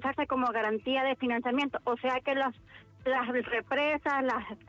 utilizarse como garantía de financiamiento, o sea que las represas,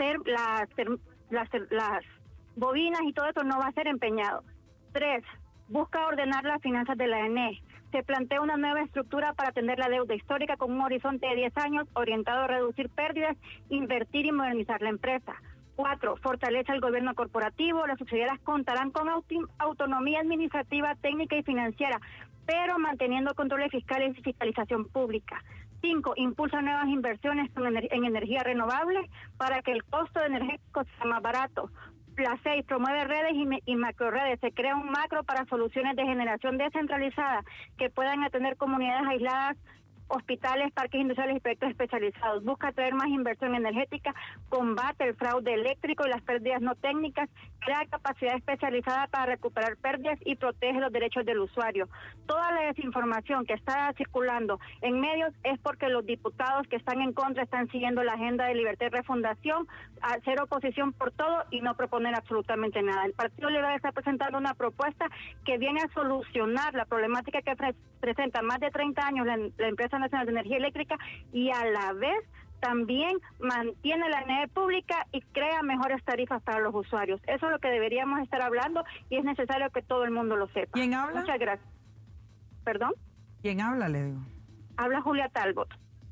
las bobinas y todo eso no va a ser empeñado. 3, busca ordenar las finanzas de la ENE. Se plantea una nueva estructura para atender la deuda histórica con un horizonte de 10 años orientado a reducir pérdidas, invertir y modernizar la empresa. 4, fortalece el gobierno corporativo. Las subsidiarias contarán con autonomía administrativa, técnica y financiera, pero manteniendo controles fiscales y fiscalización pública. 5, impulsa nuevas inversiones en energía renovable para que el costo de energético sea más barato. La 6, promueve redes y macroredes. Se crea un macro para soluciones de generación descentralizada que puedan atender comunidades aisladas, hospitales, parques industriales y proyectos especializados. Busca atraer más inversión energética, combate el fraude eléctrico y las pérdidas no técnicas, crea capacidad especializada para recuperar pérdidas y protege los derechos del usuario. Toda la desinformación que está circulando en medios es porque los diputados que están en contra están siguiendo la agenda de libertad y refundación, hacer oposición por todo y no proponer absolutamente nada. El Partido Liberal está presentando una propuesta que viene a solucionar la problemática que presenta más de 30 años la Empresa Nacional de Energía Eléctrica y a la vez también mantiene la energía pública y crea mejores tarifas para los usuarios. Eso es lo que deberíamos estar hablando y es necesario que todo el mundo lo sepa. ¿Quién habla? Muchas gracias. ¿Perdón? ¿Quién habla, le digo? Habla Julia Talbot.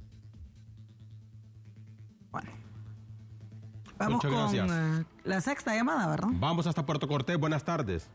Bueno. Vamos con la sexta llamada, ¿verdad? Vamos hasta Puerto Cortés. Buenas tardes.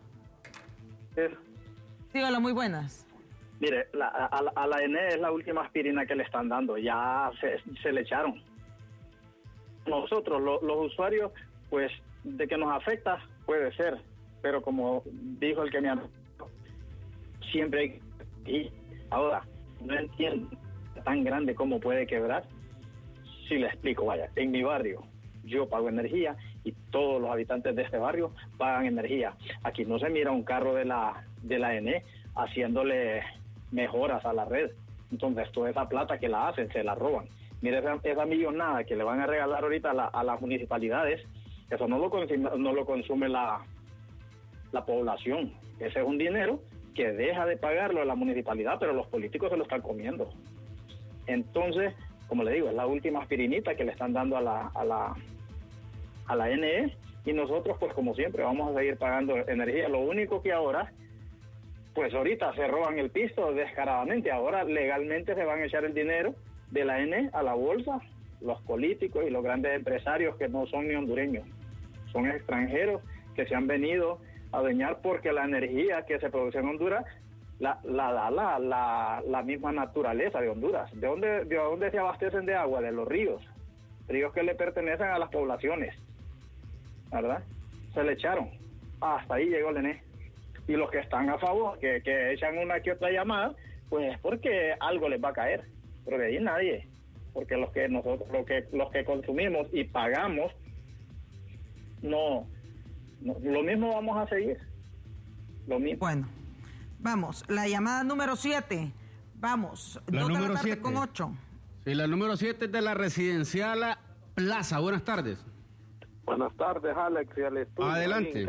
Sí, hola, muy buenas. Mire, a la ENE es la última aspirina que le están dando, ya se le echaron. Nosotros, los usuarios, pues, de que nos afecta, puede ser, pero como dijo el que me ha... siempre hay... Y ahora, no entiendo tan grande cómo puede quebrar. Si le explico, vaya, en mi barrio yo pago energía y todos los habitantes de este barrio pagan energía. Aquí no se mira un carro de la ENE haciéndole mejoras a la red. Entonces toda esa plata que la hacen se la roban. Mire esa millonada que le van a regalar ahorita a las municipalidades, eso no lo consume la población. Ese es un dinero que deja de pagarlo a la municipalidad, pero los políticos se lo están comiendo. Entonces, como le digo, es la última aspirinita que le están dando a la NE, y nosotros, pues como siempre, vamos a seguir pagando energía. Lo único que ahora, pues ahorita se roban el pisto descaradamente. Ahora legalmente se van a echar el dinero de la ENE a la bolsa, los políticos y los grandes empresarios que no son ni hondureños, son extranjeros que se han venido a adueñar porque la energía que se produce en Honduras la da la misma naturaleza de Honduras. ¿De dónde se abastecen de agua? De los ríos que le pertenecen a las poblaciones, ¿verdad? Se le echaron. Hasta ahí llegó el ENE. Y los que están a favor, que echan una que otra llamada, pues es porque algo les va a caer. Pero de ahí nadie. Porque los que consumimos y pagamos, no, lo mismo vamos a seguir. Lo mismo. Bueno, vamos, la llamada número 7. Vamos, la 2 número de la tarde 7. con 8. Sí, la número 7 es de la Residencial Plaza. Buenas tardes. Buenas tardes, Alex, y al estudio. Adelante.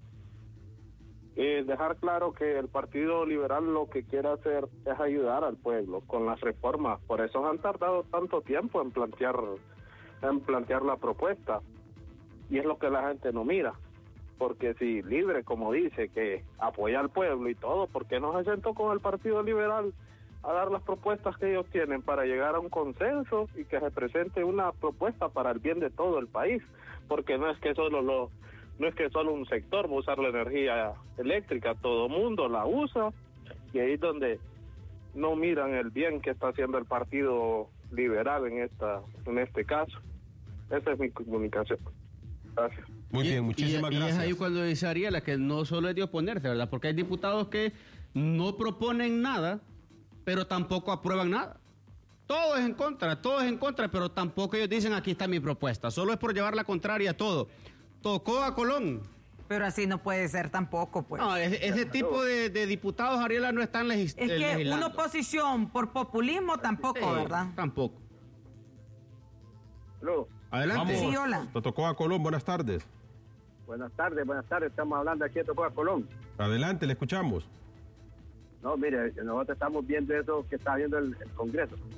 Dejar claro que el Partido Liberal lo que quiere hacer es ayudar al pueblo con las reformas. Por eso han tardado tanto tiempo en plantear la propuesta. Y es lo que la gente no mira. Porque si Libre, como dice, que apoya al pueblo y todo, ¿por qué no se sentó con el Partido Liberal a dar las propuestas que ellos tienen para llegar a un consenso y que se presente una propuesta para el bien de todo el país? Porque no es que solo un sector va a usar la energía eléctrica, todo mundo la usa, y ahí es donde no miran el bien que está haciendo el Partido Liberal en este caso. Esa es mi comunicación. Gracias. Muy bien, muchísimas gracias. Y es ahí cuando dice Ariela que no solo es de oponerse, ¿verdad? Porque hay diputados que no proponen nada, pero tampoco aprueban nada. Todo es en contra, pero tampoco ellos dicen aquí está mi propuesta. Solo es por llevar la contraria a todo. Tocó a Colón. Pero así no puede ser tampoco, pues. No, ese tipo de diputados, Ariela, no están legislando. Es que una oposición por populismo tampoco, sí, ¿verdad? Tampoco. Hello. Adelante. Sí, hola. Tocó a Colón, buenas tardes. Buenas tardes. Estamos hablando aquí de Tocó a Colón. Adelante, le escuchamos. No, mire, nosotros estamos viendo eso que está viendo el Congreso.